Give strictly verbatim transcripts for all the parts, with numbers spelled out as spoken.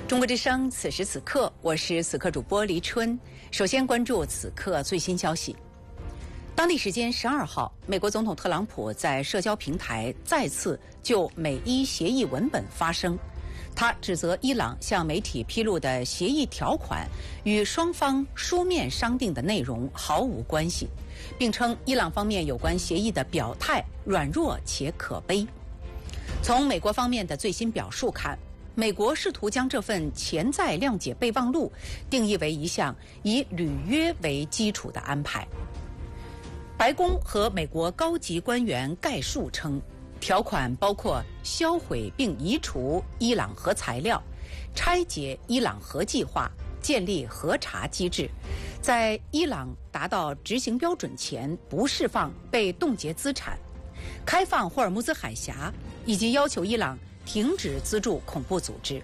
中国之声，此时此刻，我是此刻主播黎春。首先关注此刻最新消息。当地时间十二号，美国总统特朗普在社交平台再次就美伊协议文本发声，他指责伊朗向媒体披露的协议条款与双方书面商定的内容毫无关系，并称伊朗方面有关协议的表态软弱且可悲。从美国方面的最新表述看，美国试图将这份潜在谅解备忘录定义为一项以履约为基础的安排。白宫和美国高级官员概述称，条款包括销毁并移除伊朗核材料、拆解伊朗核计划、建立核查机制，在伊朗达到执行标准前不释放被冻结资产、开放霍尔木兹海峡，以及要求伊朗停止资助恐怖组织。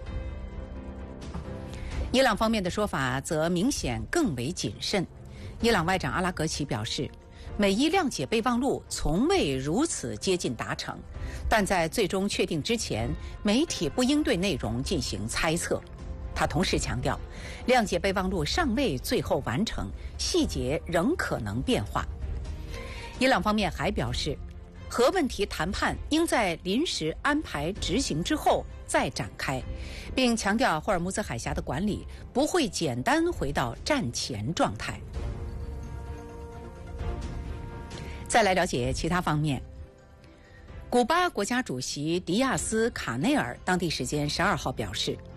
伊朗方面的说法则明显更为谨慎。伊朗外长阿拉格齐表示，美伊谅解备忘录从未如此接近达成，但在最终确定之前，媒体不应对内容进行猜测。他同时强调，谅解备忘录尚未最后完成，细节仍可能变化。伊朗方面还表示，核问题谈判应在临时安排执行之后再展开，并强调霍尔木兹海峡的管理不会简单回到战前状态。再来了解其他方面。古巴国家主席迪亚斯卡内尔当地时间十二号表示，